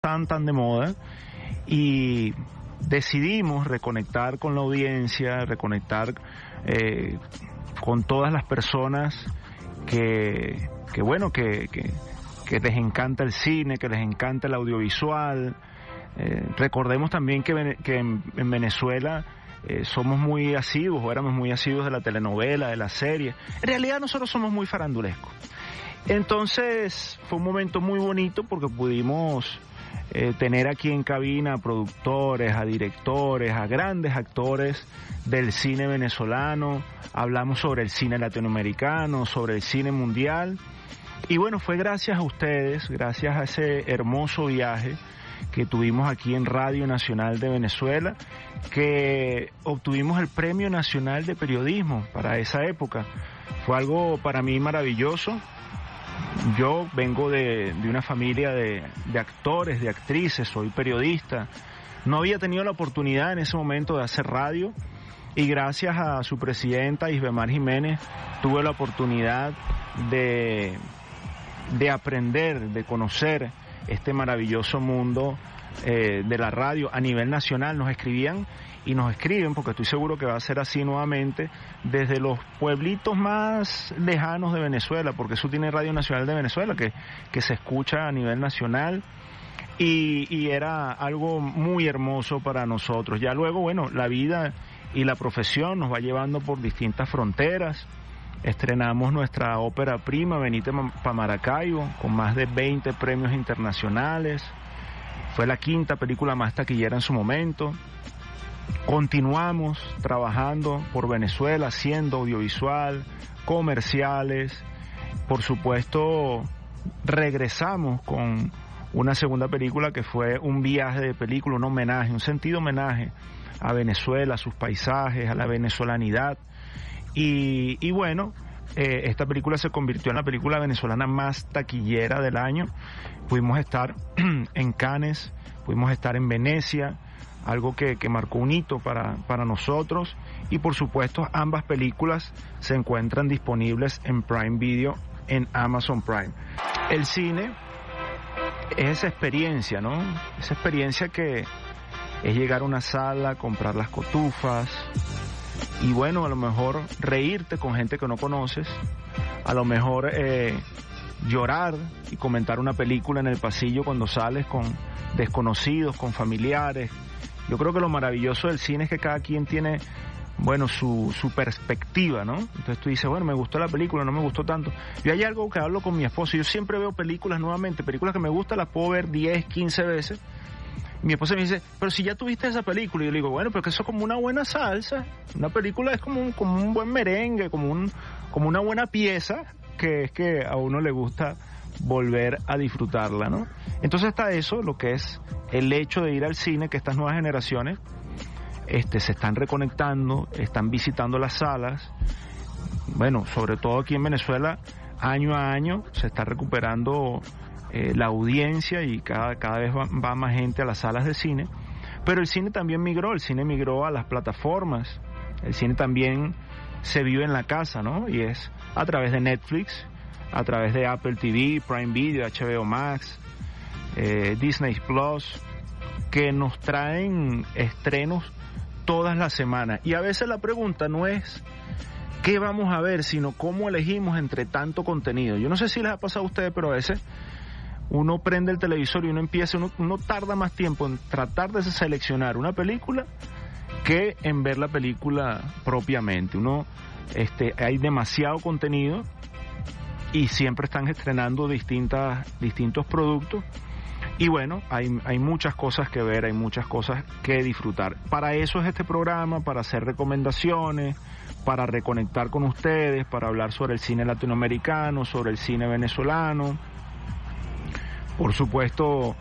estaban tan de moda, y decidimos reconectar con la audiencia, reconectar con todas las personas que les encanta el cine, que les encanta el audiovisual. Recordemos también que en Venezuela somos muy asiduos, o éramos muy asiduos de la telenovela, de la serie. En realidad nosotros somos muy farandulescos. Entonces fue un momento muy bonito porque pudimos tener aquí en cabina a productores, a directores, a grandes actores del cine venezolano. Hablamos sobre el cine latinoamericano, sobre el cine mundial. Y bueno, fue gracias a ustedes, gracias a ese hermoso viaje que tuvimos aquí en Radio Nacional de Venezuela, que obtuvimos el Premio Nacional de Periodismo para esa época. Fue algo para mí maravilloso. Yo vengo de una familia de actores, de actrices, soy periodista. No había tenido la oportunidad en ese momento de hacer radio, y gracias a su presidenta Isbemar Jiménez tuve la oportunidad de aprender, de conocer este maravilloso mundo de la radio a nivel nacional. Nos escribían y nos escriben, porque estoy seguro que va a ser así nuevamente, desde los pueblitos más lejanos de Venezuela, porque eso tiene Radio Nacional de Venezuela, que se escucha a nivel nacional, y era algo muy hermoso para nosotros. Ya luego, bueno, la vida y la profesión nos va llevando por distintas fronteras. Estrenamos nuestra ópera prima, Venite pa' Maracaibo, con más de 20 premios internacionales. Fue la quinta película más taquillera en su momento. Continuamos trabajando por Venezuela, haciendo audiovisual, comerciales. Por supuesto, regresamos con una segunda película que fue un viaje de película, un homenaje, un sentido homenaje a Venezuela, a sus paisajes, a la venezolanidad. Y bueno, esta película se convirtió en la película venezolana más taquillera del año. Pudimos estar en Cannes, pudimos estar en Venecia, algo que marcó un hito para nosotros. Y por supuesto, ambas películas se encuentran disponibles en Prime Video, en Amazon Prime. El cine es esa experiencia, ¿no? Esa experiencia que es llegar a una sala, comprar las cotufas, y bueno, a lo mejor reírte con gente que no conoces, a lo mejor llorar y comentar una película en el pasillo cuando sales con desconocidos, con familiares. Yo creo que lo maravilloso del cine es que cada quien tiene, bueno, su perspectiva, ¿no? Entonces tú dices, bueno, me gustó la película, no me gustó tanto. Yo hay algo que hablo con mi esposo, yo siempre veo películas nuevamente, películas que me gustan, las puedo ver 10, 15 veces. Mi esposa me dice, pero si ya tuviste esa película, y yo le digo, bueno, pero que eso es como una buena salsa, una película es como un buen merengue, como una buena pieza, que es que a uno le gusta volver a disfrutarla, ¿no? Entonces está eso, lo que es el hecho de ir al cine, que estas nuevas generaciones se están reconectando, están visitando las salas. Bueno, sobre todo aquí en Venezuela, año a año se está recuperando la audiencia, y cada vez va más gente a las salas de cine. Pero el cine también migró, el cine migró a las plataformas, el cine también se vive en la casa, ¿no? Y es a través de Netflix, a través de Apple TV, Prime Video, HBO Max, Disney Plus, que nos traen estrenos todas las semanas. Y a veces la pregunta no es qué vamos a ver, sino cómo elegimos entre tanto contenido. Yo no sé si les ha pasado a ustedes, pero a veces uno prende el televisor y uno tarda más tiempo en tratar de seleccionar una película que en ver la película propiamente. Hay demasiado contenido y siempre están estrenando distintos productos. Y bueno, hay muchas cosas que ver, hay muchas cosas que disfrutar. Para eso es este programa, para hacer recomendaciones, para reconectar con ustedes, para hablar sobre el cine latinoamericano, sobre el cine venezolano. Por supuesto,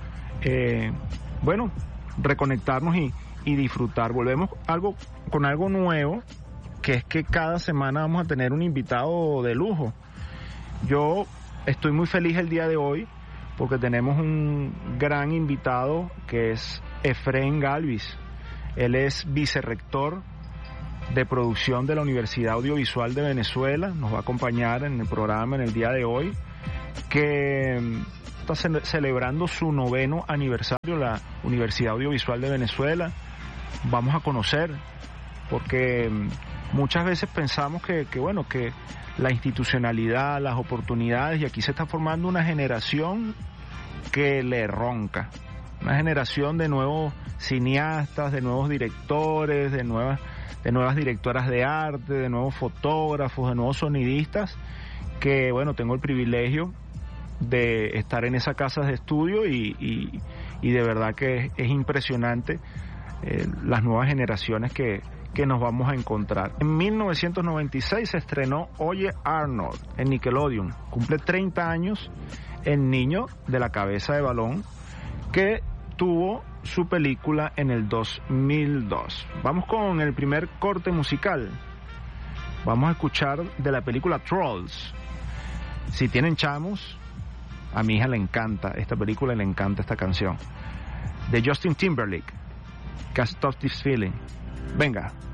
bueno, reconectarnos y disfrutar. Volvemos con algo nuevo, que es que cada semana vamos a tener un invitado de lujo. Yo estoy muy feliz el día de hoy porque tenemos un gran invitado que es Efrén Galvis. Él es vicerrector de producción de la Universidad Audiovisual de Venezuela. Nos va a acompañar en el programa en el día de hoy. que está celebrando su 9º aniversario, la Universidad Audiovisual de Venezuela. Vamos a conocer, porque muchas veces pensamos que la institucionalidad, las oportunidades, y aquí se está formando una generación que le ronca, una generación de nuevos cineastas, de nuevos directores, de nuevas directoras de arte, de nuevos fotógrafos, de nuevos sonidistas, que tengo el privilegio de estar en esa casa de estudio y de verdad que es impresionante las nuevas generaciones que nos vamos a encontrar. En 1996 se estrenó Oye Arnold en Nickelodeon. Cumple 30 años el niño de la cabeza de balón, que tuvo su película en el 2002. Vamos con el primer corte musical. Vamos a escuchar de la película Trolls. Si tienen chamos, a mi hija le encanta esta película y le encanta esta canción. De Justin Timberlake, Can't Stop This Feeling. Venga.